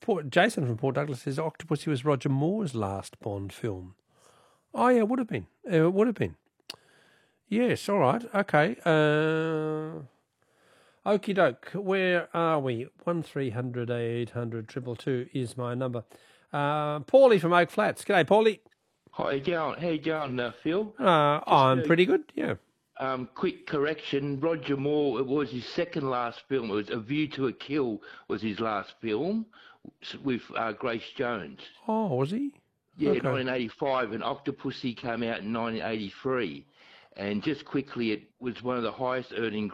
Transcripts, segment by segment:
Jason from Port Douglas says Octopussy was Roger Moore's last Bond film. Oh, yeah, it would have been. It would have been. Yes, all right. Okay. Okie doke. Where are we? 1300 800 222 is my number. Paulie from Oak Flats. G'day, Paulie. How you going, Phil? I'm pretty good, yeah. Quick correction. Roger Moore, it was his second last film. It was A View to a Kill was his last film with Grace Jones. Oh, was he? Yeah, Okay. 1985, and Octopussy came out in 1983. And just quickly, it was one of the highest earning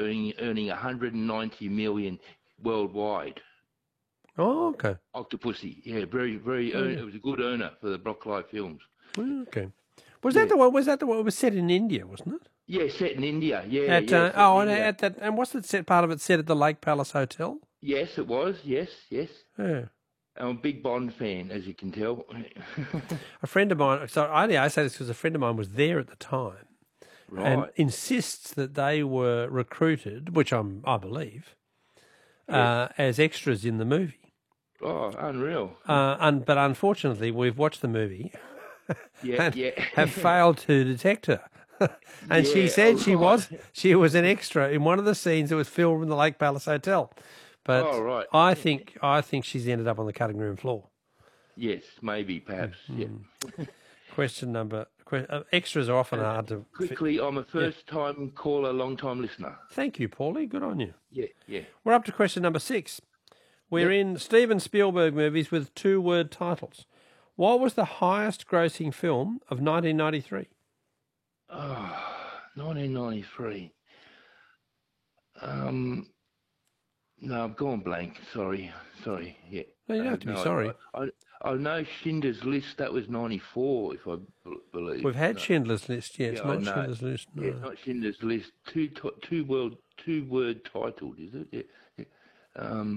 190 million worldwide. Oh, okay. Octopussy, yeah, very. It was a good earner for the Broccoli films. Okay. Was that the one? Was that the one? It was set in India, wasn't it? Yeah, set in India. Yeah. And what's the set part of it set at the Lake Palace Hotel? Yes, it was. Yes. Yeah. I'm a big Bond fan, as you can tell. A friend of mine. So I say this because a friend of mine was there at the time, Right. and insists that they were recruited, which I believe, as extras in the movie. Oh, unreal. But unfortunately, we've watched the movie. Yeah. Have failed to detect her. And she said she was an extra in one of the scenes that was filmed in the Lake Palace Hotel. But I think she's ended up on the cutting room floor. Yes, maybe, perhaps. Yeah. Question number. Extras are often hard to. Quickly, I'm a first-time caller, long-time listener. Thank you, Paulie. Good on you. Yeah. We're up to question number 6. We're in Steven Spielberg movies with 2-word titles. What was the highest grossing film of 1993? Oh, 1993. No, I've gone blank. Sorry. Yeah. No, you don't have to be sorry. I know Schindler's List. That was 94, if I believe. We've had Schindler's List. Yeah, it's not Schindler's List. No. Yeah, it's not Schindler's List. Two-word titled, is it? Yeah.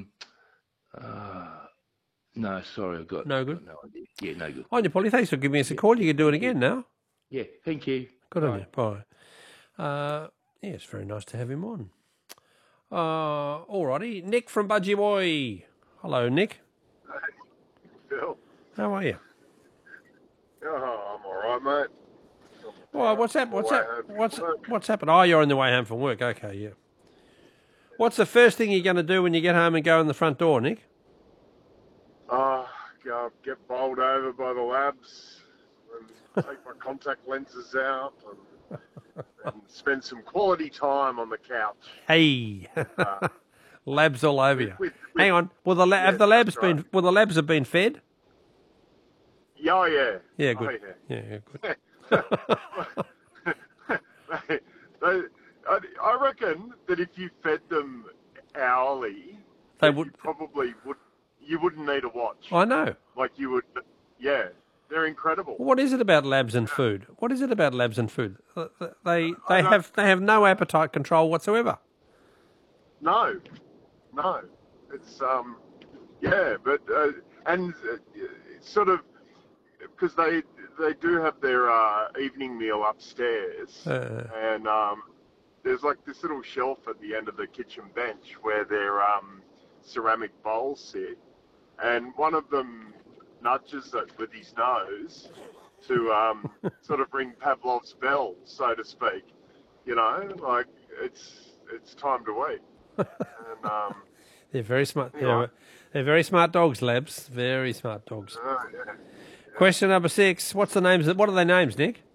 No, sorry, I've got no good. No idea. Yeah, no good. On you, Polly. Thanks for giving us a call. You can do it again now. Yeah, thank you. Good on you. Bye. Yeah, it's very nice to have him on. All righty. Nick from Budgie Boy. Hello, Nick. Hey, Phil. How are you? Oh, I'm all right, mate. Well, what's happened? Oh, you're on the way home from work. Okay, yeah. What's the first thing you're going to do when you get home and go in the front door, Nick? Go get bowled over by the labs and take my contact lenses out and spend some quality time on the couch. Hey, labs all over you. Hang on, will the have been fed? Oh, yeah. Yeah, good. Oh, yeah, good. I reckon that if you fed them hourly, they would. You wouldn't need a watch. I know. Like you would. Yeah, they're incredible. What is it about labs and food? They have no appetite control whatsoever. No. It's sort of because they do have their evening meal upstairs, and there's like this little shelf at the end of the kitchen bench where their ceramic bowls sit, and one of them nudges it with his nose to sort of ring Pavlov's bell, so to speak. You know, like it's time to eat. And they're very smart. They're very smart dogs, labs. Very smart dogs. Yeah. Question number 6. What are their names, Nick?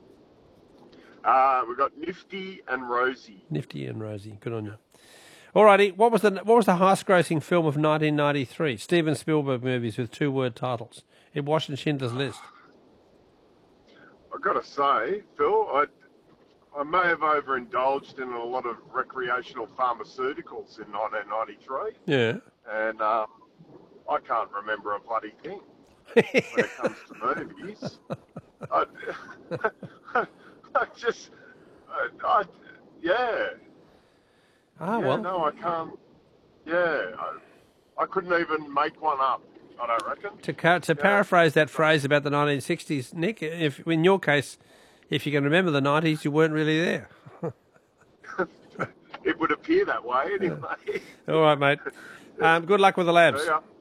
We've got Nifty and Rosie. Nifty and Rosie. Good on you. Alrighty. What was the highest grossing film of 1993? Steven Spielberg movies with 2-word titles. It wasn't Schindler's List. I've got to say, Phil, I may have overindulged in a lot of recreational pharmaceuticals in 1993. Yeah. And I can't remember a bloody thing when it comes to movies. No, I can't. Yeah, I couldn't even make one up, I don't reckon. To paraphrase that phrase about the 1960s, Nick, if in your case, if you can remember the 90s, you weren't really there. It would appear that way anyway. All right, mate. Good luck with the labs. Yeah.